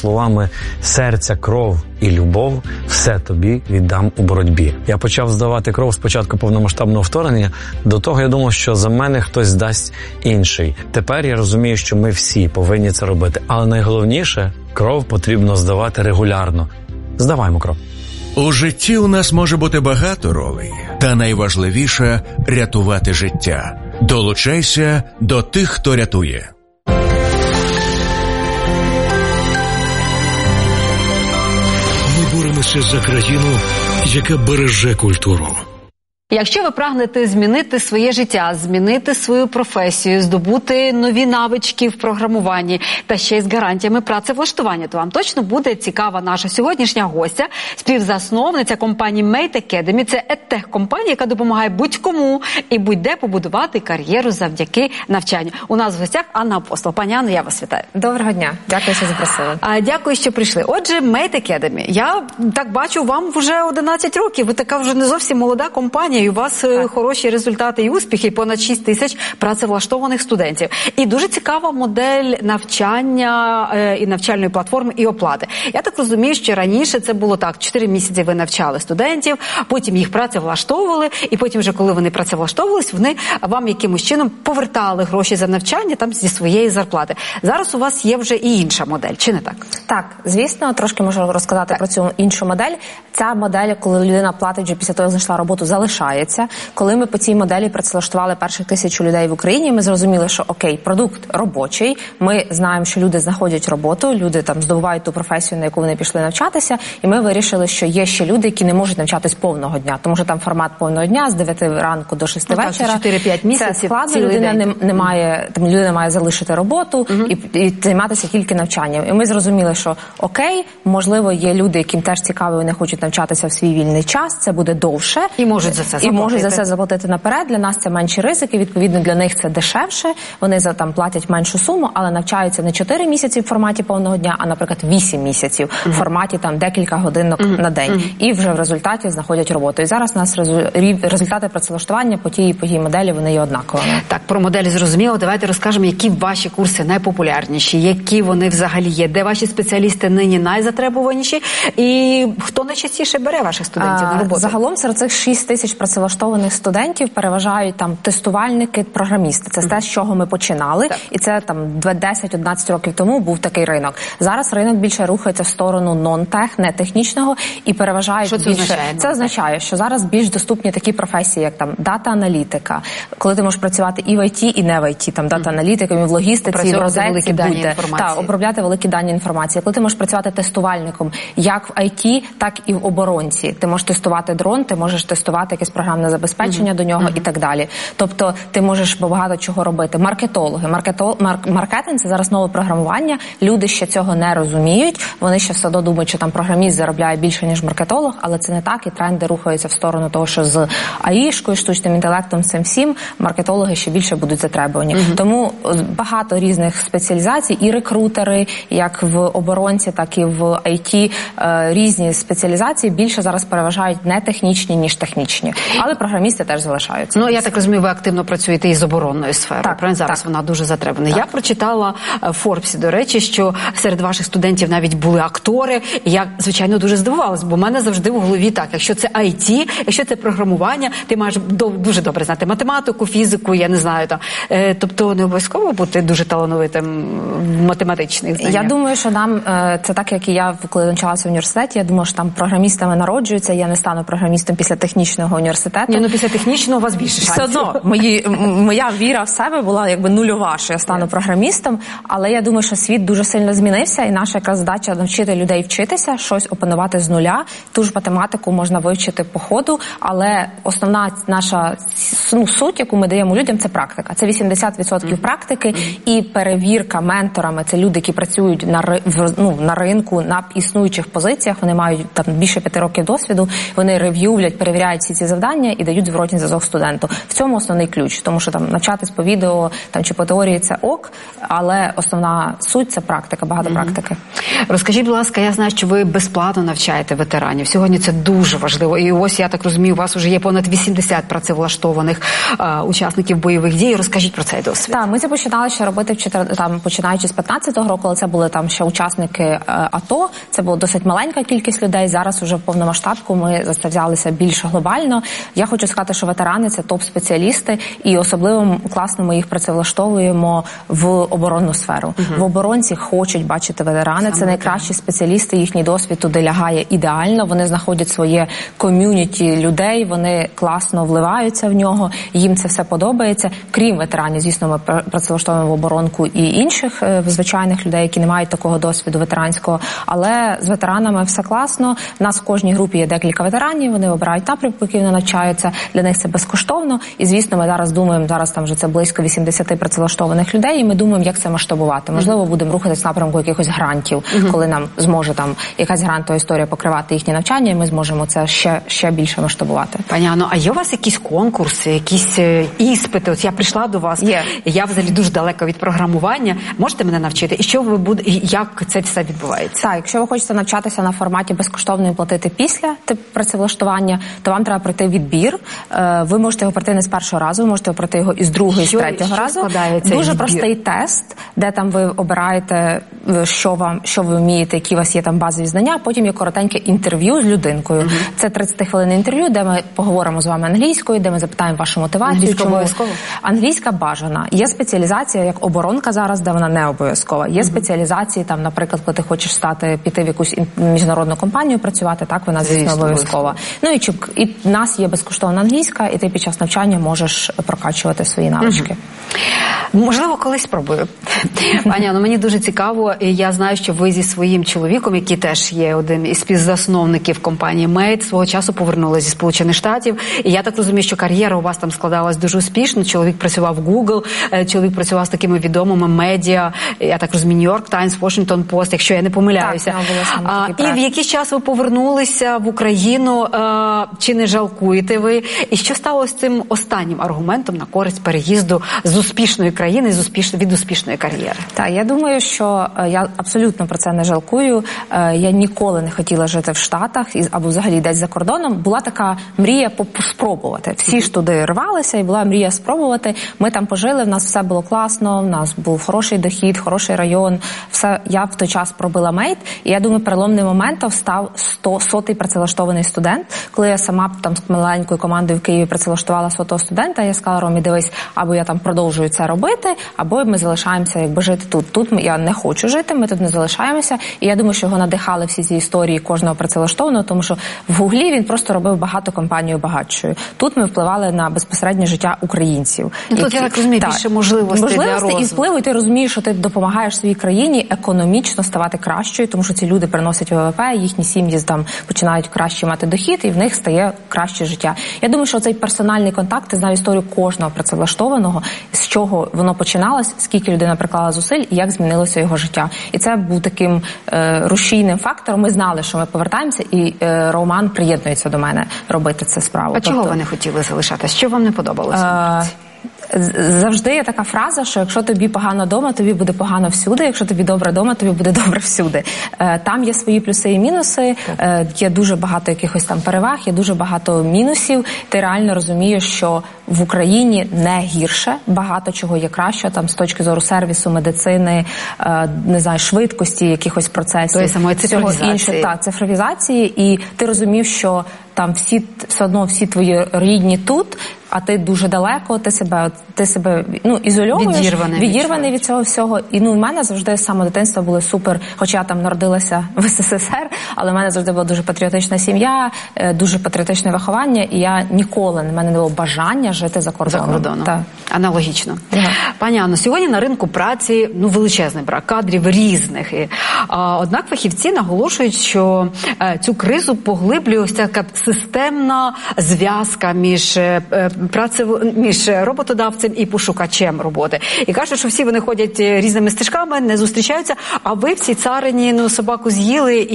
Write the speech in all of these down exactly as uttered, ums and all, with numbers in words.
словами «серця, кров і любов, все тобі віддам у боротьбі». Я почав здавати кров спочатку повномасштабного вторгнення, до того я думав, що за мене хтось здасть інший. Тепер я розумію, що ми всі повинні це робити. Але найголовніше – кров потрібно здавати регулярно. Здаваймо кров. У житті у нас може бути багато ролей, та найважливіше – рятувати життя. Долучайся до тих, хто рятує. Ми боремося за країну, яка береже культуру. Якщо ви прагнете змінити своє життя, змінити свою професію, здобути нові навички в програмуванні та ще й з гарантіями працевлаштування, то вам точно буде цікава наша сьогоднішня гостя, співзасновниця компанії Mate Academy. Це едтех-компанія, яка допомагає будь-кому і будь-де побудувати кар'єру завдяки навчанню. У нас в гостях Анна Апостол. Пані Анно, я вас вітаю. Доброго дня. Дякую, що запросили. А, дякую, що прийшли. Отже, Mate Academy. Я так бачу, вам вже одинадцять років. Ви така вже не зовсім молода компанія. І у вас так. хороші результати і успіхи, понад шість тисяч працевлаштованих студентів. І дуже цікава модель навчання е, і навчальної платформи і оплати. Я так розумію, що раніше це було так, чотири місяці ви навчали студентів, потім їх працевлаштовували, і потім вже коли вони працевлаштовувались, вони вам якимось чином повертали гроші за навчання там зі своєї зарплати. Зараз у вас є вже і інша модель, чи не так? Так, звісно, трошки можу розказати так. про цю іншу модель. Ця модель, коли людина платить вже після того, як знайшла роботу, залишається. Коли ми по цій моделі працевлаштували перших тисячу людей в Україні, ми зрозуміли, що окей, продукт робочий, ми знаємо, що люди знаходять роботу, люди там здобувають ту професію, на яку вони пішли навчатися, і ми вирішили, що є ще люди, які не можуть навчатись повного дня, тому що там формат повного дня з дев'яти ранку до шести ну, вечора. чотири-п'ять місяців. Це складно, людина не, не має, там людина має залишити роботу угу. і, і займатися тільки навчанням. І ми зрозуміли, що окей, можливо, є люди, яким теж цікаво, вони хочуть навчатися в свій вільний час, це буде довше. І можуть за це І можуть за це заплатити наперед. Для нас це менші ризики, відповідно для них це дешевше. Вони за там платять меншу суму, але навчаються не чотири місяці в форматі повного дня, а, наприклад, вісім місяців uh-huh. в форматі там декілька годинок uh-huh. на день. Uh-huh. І вже в результаті знаходять роботу. І зараз у нас результати працевлаштування по тій і по тій моделі, вони є однаковими. Так, про моделі зрозуміло. Давайте розкажемо, які ваші курси найпопулярніші, які вони взагалі є, де ваші спеціалісти нині найзатребуваніші і хто найчастіше бере ваших студентів а, на роботу? Загалом серед цих шість тисяч працевлаштованих студентів переважають там тестувальники, програмісти. Це mm-hmm. те, з чого ми починали. Так. І це там десять-одинадцять років тому був такий ринок. Зараз ринок більше рухається в сторону нон-тех, не технічного, і переважають що це більше. Означає? Це означає, що зараз більш доступні такі професії, як там дата-аналітика, коли ти можеш працювати і в ай ті, і не в ай ті, там дата-аналітиком, і в логістиці, і в розетці буде. Так, обробляти великі дані інформації. Коли ти можеш працювати тестувальником, як в ай ті, так і в оборонці. Ти можеш тестувати дрон, ти можеш тестувати якесь програмне забезпечення uh-huh. до нього uh-huh. і так далі. Тобто ти можеш багато чого робити. Маркетологи. Маркето... Марк... Маркетинг – це зараз нове програмування. Люди ще цього не розуміють. Вони ще все одно думають, що там програміст заробляє більше, ніж маркетолог, але це не так, і тренди рухаються в сторону того, що з АІшкою, штучним інтелектом, цим всім, маркетологи ще більше будуть затребувані. Uh-huh. Тому багато різних спеціалізацій, і рекрутери, як в оборонці, так і в ай ті, різні спеціалізації більше зараз переважають не технічні, ніж технічні. Але програмісти теж залишаються. Ну, я так розумію, ви активно працюєте із оборонною сферою. Так, правильно? Зараз так. вона дуже затребувана. Так. Я прочитала в Форбсі, до речі, що серед ваших студентів навіть були актори. І я, звичайно, дуже здивувалась, бо в мене завжди в голові так, якщо це ай ті, якщо це програмування, ти маєш дуже добре знати математику, фізику, я не знаю там. Е, тобто не обов'язково бути дуже талановитим в математичних знаннях. Я думаю, що нам, це так, як і я, коли навчалася в університеті, я думаю, що там програмістами народжуються, я не стану програмістом після технічного університету. Ні, ну після технічного у вас більше шансів. Все одно, мої, моя віра в себе була якби нульова, що я стану програмістом, але я думаю, що світ дуже сильно змінився, і наша якраз задача навчити людей вчитися, щось опанувати з нуля. Ту ж математику можна вивчити по ходу, але основна наша ну, суть, яку ми даємо людям, це практика. Це вісімдесят відсотків mm-hmm. практики mm-hmm. і перевірка менторами. Це люди, які працюють на, ну, на ринку, на існуючих позиціях, вони мають там більше п'яти років досвіду, вони рев'ювлять, перевіряють всі ці завдання і дають зворотній зв'язок студенту. В цьому основний ключ, тому що там навчатись по відео там, чи по теорії це ок, але основна суть – це практика, багато mm-hmm. практики. Розкажіть, будь ласка, я знаю, що ви безплатно навчаєте ветеранів. Сьогодні це дуже важливо. І ось, я так розумію, у вас вже є понад вісімдесят працевлаштованих а, учасників бойових дій. Розкажіть про цей досвід. Так, ми це починали ще робити, там, починаючи з п'ятнадцятого року, але це були там ще учасники учасники АТО. Це була досить маленька кількість людей. Зараз уже в повномасштабку ми за це взялися більш глобально. Я хочу сказати, що ветерани – це топ-спеціалісти, і особливо класно ми їх працевлаштовуємо в оборонну сферу. Угу. В оборонці хочуть бачити ветерани. Саме це найкращі спеціалісти, їхній досвід туди лягає ідеально. Вони знаходять своє ком'юніті людей, вони класно вливаються в нього, їм це все подобається. Крім ветеранів, звісно, ми працевлаштовуємо в оборонку і інших звичайних людей, які не мають такого досвіду ветеранського. Але з ветеранами все класно. У нас в кожній групі є декілька ветеранів, вони обирають напрямок, який вони навчаються. Для них це безкоштовно. І, звісно, ми зараз думаємо, зараз там вже це близько вісімдесят працевлаштованих людей, і ми думаємо, як це масштабувати. Можливо, будемо рухатись в напрямку якихось грантів, uh-huh. коли нам зможе там якась грантова історія покривати їхні навчання, і ми зможемо це ще, ще більше масштабувати. Пані Анно, а є у вас якісь конкурси, якісь іспити? От я прийшла до вас, є. Я взагалі дуже далеко від програмування. Можете мене навчити? І що ви будете, як це все відбувається? Так, якщо ви хочете навчатися на форматі безкоштовно і платити після працевлаштування, то вам треба пройти відбір. Ви можете його пройти не з першого разу, ви можете пройти його із другого, і з третього разу. Дуже відбір? Простий тест, де там ви обираєте, що вам, що ви вмієте, які у вас є там базові знання, потім є коротеньке інтерв'ю з людинкою. Uh-huh. Це тридцятихвилинне інтерв'ю, де ми поговоримо з вами англійською, де ми запитаємо вашу мотивацію. Англійська обов'язково? Англійська бажана. Є спеціалізація, як оборонка зараз, де вона не обов'язкова. Є uh-huh. спеціалізації, там, наприклад, коли ти хочеш стати, піти в якусь міжнародну компанію працювати, так, вона, звісно, обов'язкова. Ну і, і в нас є безкоштовна англійська, і ти під час навчання можеш прокачувати свої навички. Uh-huh. Можливо, колись спробую. Пані Анно, мені дуже цікаво, і я знаю, що ви зі своїм чоловіком, який теж є один із співзасновників компанії Made, свого часу повернулися зі Сполучених Штатів. І я так розумію, що кар'єра у вас там складалась дуже успішно. Чоловік працював в Google, чоловік працював з такими відомими медіа, я так розумію, New York Times, Washington Post, якщо я не помиляюся. Так, а, і в якийсь час ви повернулися в Україну, а, чи не жалкуєте ви? І що стало з цим останнім аргументом на користь переїзду з успішної країни, з успіш... від успішної кар'єри? Так, я думаю, що я абсолютно про це не жалкую. Я ніколи не хотіла жити в Штатах або взагалі десь за кордоном. Була така мрія спробувати. Всі ж туди рвалися, і була мрія спробувати. Ми там пожили, в нас все було класно, в нас був хороший дохід, хороший район. Все. Я в той час пробила Made, і я думаю, переломним моментом став сто, сотий працевлаштований студент. Коли я сама там з маленькою командою в Києві працевлаштувала сотого студента, я сказала: Ромі, дивись, або я там продовжую це робити, або ми залишаємося якби жити тут. Тут я не хочу жити, ми тут не залишаємося. І я думаю, що його надихали всі ці історії кожного працевлаштованого, тому що в Гуглі він просто робив багато компанію багатшою. Тут ми впливали на безпосереднє життя українців. Ну, тут, я так розумію, так, більше можливостей, можливостей для розвитку. І впливу, і ти розумієш, що ти допомагаєш своїй країні економічно ставати кращою, тому що ці люди приносять ВВП, їхні сім'ї там починають краще мати дохід, і в них стає краще життя. Я думаю, що цей персональний контакт, ти знаю історію кожного працевлаштованого, з чого воно починалось, скільки людина приклала зусиль і як змінилося його життя. І це був таким е, рушійним фактором. Ми знали, що ми повертаємося, і е, Роман приєднується до мене робити це справу. А тобто... чого ви не хотіли залишатися? Що вам не подобалося? Е, Завжди є така фраза, що якщо тобі погано вдома, тобі буде погано всюди, якщо тобі добре вдома, тобі буде добре всюди. Там є свої плюси і мінуси, є дуже багато якихось там переваг, є дуже багато мінусів. Ти реально розумієш, що в Україні не гірше, багато чого є краще, там з точки зору сервісу, медицини, не знаю, швидкості якихось процесів. Тої самої цифровізації. Так, цифровізації, і ти розумів, що там всі, все одно всі твої рідні тут, а ти дуже далеко, ти себе, ти себе ну, ізольовуєш, відірваний, відірваний від цього всього. І ну, в мене завжди з самого дитинства були супер, хоча я там народилася в ес ес ес ер, але в мене завжди була дуже патріотична сім'я, дуже патріотичне виховання, і я ніколи, в мене не було бажання жити за кордоном. За кордоном. Так. Аналогічно. Yeah. Пані Анно, сьогодні на ринку праці ну, величезний брак кадрів різних. І, а, однак фахівці наголошують, що а, цю кризу поглиблює ось така системна зв'язка між, е, працев... між роботодавцем і пошукачем роботи. І кажуть, що всі вони ходять різними стежками, не зустрічаються, а ви в цій царині ну, собаку з'їли і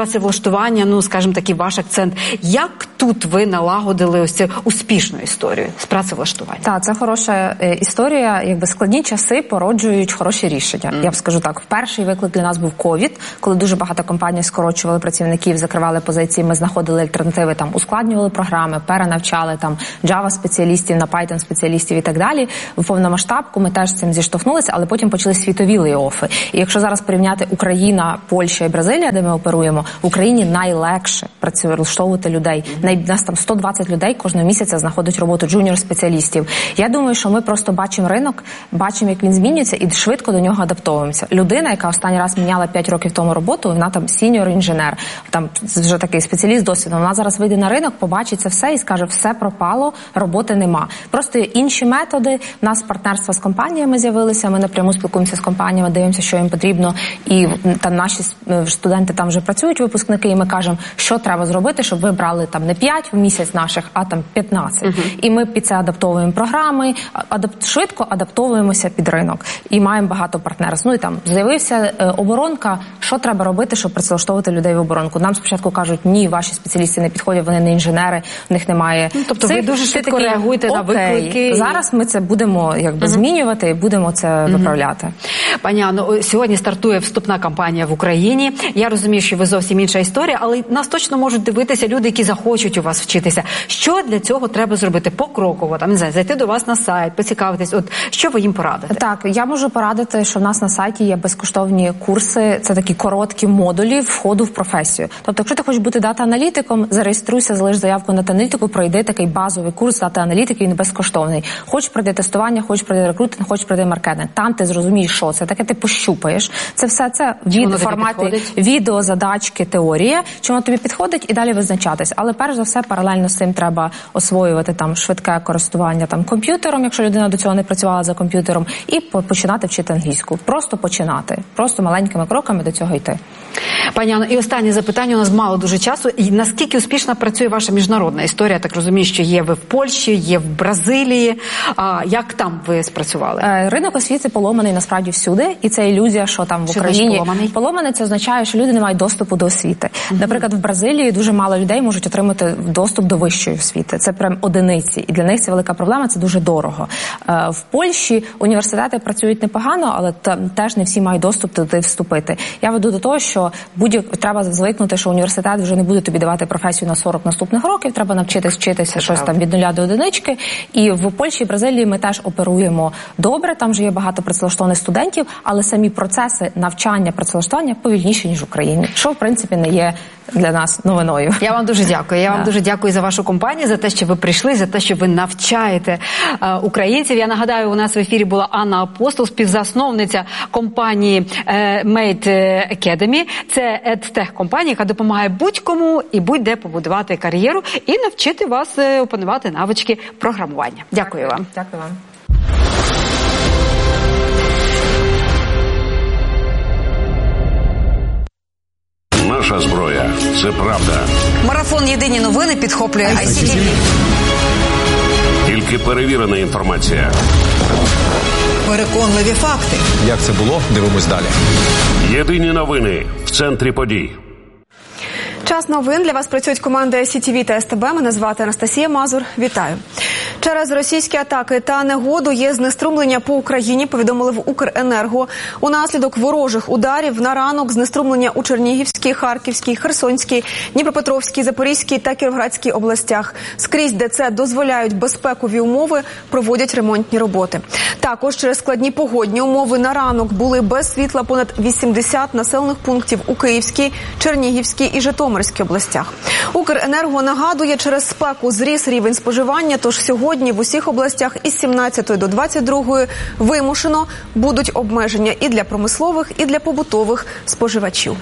працевлаштування, ну, скажімо так, ваш акцент. Як тут ви налагодили ось цю успішну історію з працевлаштування? Так, це хороша е, історія. Якби складні часи породжують хороші рішення. Mm. Я б скажу так. Перший виклик для нас був ковід, коли дуже багато компаній скорочували працівників, закривали позиції, ми знаходили альтернативи, там ускладнювали програми, перенавчали там Java-спеціалістів на Python-спеціалістів і так далі. В повномасштабку ми теж з цим зіштовхнулися, але потім почали світові лей-оффи. І якщо зараз порівняти Україна, Польща і Бразилія, де ми оперуємо, в Україні найлегше працевлаштовувати людей. У нас там сто двадцять людей кожного місяця знаходять роботу джуніор-спеціалістів. Я думаю, що ми просто бачимо ринок, бачимо, як він змінюється і швидко до нього адаптовуємося. Людина, яка останній раз міняла п'ять років тому роботу, вона там сіньор-інженер, там вже такий спеціаліст досвідом, вона зараз вийде на ринок, побачить це все і скаже, все пропало, роботи нема. Просто є інші методи, у нас партнерства з компаніями з'явилися, ми напряму спілкуємося з компаніями, дивимося, що їм потрібно, і там наші студенти там вже працюють, випускники, і ми кажемо, що треба зробити, щоб ви брали там не п'ять в місяць наших, а там п'ятнадцять. Uh-huh. І ми під це адаптовуємо програми, адап... швидко адаптовуємося під ринок. І маємо багато партнерів. Ну і там з'явився е, оборонка, що треба робити, щоб працевлаштовувати людей в оборонку. Нам спочатку кажуть, ні, ваші спеціалісти не підходять, вони не інженери, в них немає. Ну, тобто цих, ви дуже швидко такі, реагуєте на виклики. Зараз ми це будемо якби uh-huh. змінювати і будемо це uh-huh. виправляти. Пані Анно, сьогодні стартує вступна кампанія в Україні. Я розумію, що ви зовсім інша історія, але нас точно можуть дивитися люди, які захочуть у вас вчитися. Що для цього треба зробити покроково? Там, не знаю, зайти до вас на сайт, поцікавитись. От що ви їм порадите? Так, я можу порадити, що в нас на сайті є безкоштовні курси, це такі короткі модулі входу в професію. Тобто, якщо ти хочеш бути дата-аналітиком, зареєструйся, залиш заявку на дата-аналітику, пройди такий базовий курс дата-аналітики, він безкоштовний. Хочеш пройти тестування, хочеш пройти рекрутинг, хочеш пройти маркетинг. Там ти зрозумієш, що це таке, ти пощупаєш. Це все це від формати відео, задачки, теорія, чому тобі підходить і далі визначатись. Але перш за все паралельно з цим треба освоювати там швидке користування там комп'ютером, якщо людина до цього не працювала за комп'ютером, і починати вчити англійську. Просто починати. Просто маленькими кроками до цього йти. Пані Анно, і останнє запитання, у нас мало дуже часу. І наскільки успішно працює ваша міжнародна історія? Так розумію, що є ви в Польщі, є в Бразилії. А як там ви спрацювали? Е, ринок освіти поломаний насправді всюди, і це ілюзія, що там в що Україні поломаний? поломаний, це означає, що люди не мають доступу до освіти. Uh-huh. Наприклад, в Бразилії дуже мало людей можуть отримати доступ до вищої освіти. Це прям одиниці, і для них це велика проблема, це дуже дорого. Е, в Польщі університети працюють непогано, але там теж не всі мають доступ туди вступити. Я веду до того, що будь-як треба звикнути, що університет вже не буде тобі давати професію на сорок наступних років, треба навчитись вчитися щось там від нуля до одинички. І в Польщі і Бразилії ми теж оперуємо добре, там вже є багато працевлаштованих студентів, але самі процеси навчання, працевлаштування повільніші, ніж в Україні, що в принципі не є для нас новиною. Я вам дуже дякую. Я yeah. вам дуже дякую за вашу компанію, за те, що ви прийшли, за те, що ви навчаєте е, українців. Я нагадаю, у нас в ефірі була Анна Апостол, співзасновниця компанії е, Mate Academy. Це едтех-компанія, яка допомагає будь-кому і будь-де побудувати кар'єру і навчити вас е, опанувати навички програмування. Дякую вам. Дякую вам. Наша зброя – це правда. Марафон «Єдині новини» підхоплює ай сі ті ві. Тільки перевірена інформація. Переконливі факти. Як це було? Дивимось далі. Єдині новини в центрі подій. Час новин. Для вас працюють команди ай сі ті ві та ес те бе. Мене звати Анастасія Мазур. Вітаю. Через російські атаки та негоду є знеструмлення по Україні, повідомили в Укренерго. Унаслідок ворожих ударів на ранок знеструмлення у Чернігівській, Харківській, Херсонській, Дніпропетровській, Запорізькій та Кіровоградській областях. Скрізь, де це дозволяють безпекові умови, проводять ремонтні роботи. Також через складні погодні умови на ранок були без світла понад вісімдесят населених пунктів у Київській, Чернігівській і Житомирській областях. Укренерго нагадує, через спеку зріс рівень споживання, тож сьогодні в усіх областях із сімнадцятої до двадцять другої вимушено будуть обмеження і для промислових, і для побутових споживачів.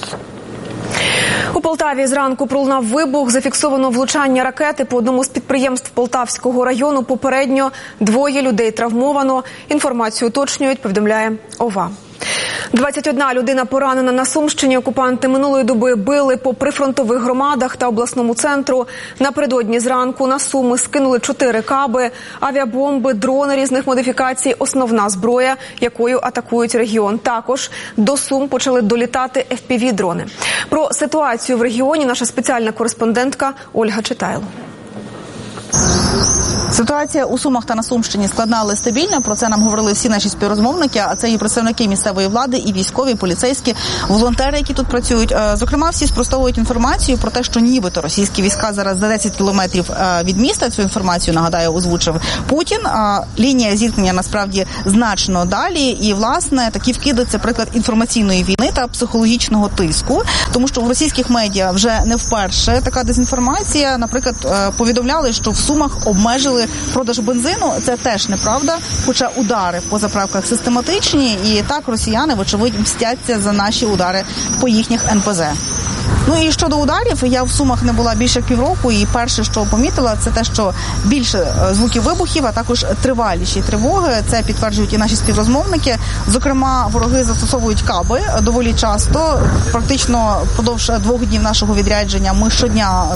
У Полтаві зранку пролунав вибух, зафіксовано влучання ракети по одному з підприємств Полтавського району. Попередньо двоє людей травмовано. Інформацію уточнюють, повідомляє ОВА. двадцять одна людина поранена на Сумщині. Окупанти минулої доби били по прифронтових громадах та обласному центру. Напередодні зранку на Суми скинули чотири каби, авіабомби, дрони різних модифікацій – основна зброя, якою атакують регіон. Також до Сум почали долітати еф пі ві-дрони. Про ситуацію в регіоні наша спеціальна кореспондентка Ольга Читайло. Ситуація у Сумах та на Сумщині складна, але стабільна. Про це нам говорили всі наші співрозмовники, а це і представники місцевої влади, і військові, і поліцейські, волонтери, які тут працюють. Зокрема, всі спростовують інформацію про те, що нібито російські війська зараз за десять кілометрів від міста. Цю інформацію, нагадаю, озвучив Путін. Лінія зіткнення насправді значно далі. І, власне, такі вкиди – це приклад інформаційної війни та психологічного тиску. Тому що в російських медіа вже не вперше така дезінформація. Наприклад, повідомляли, що в Сумах обмежили продаж бензину. Це теж неправда, хоча удари по заправках систематичні, і так росіяни, вочевидь, мстяться за наші удари по їхніх ен пе зе. Ну і щодо ударів, я в Сумах не була більше півроку, і перше, що помітила, це те, що більше звуків вибухів, а також триваліші тривоги. Це підтверджують і наші співрозмовники. Зокрема, вороги застосовують каби доволі часто. Практично впродовж двох днів нашого відрядження ми щодня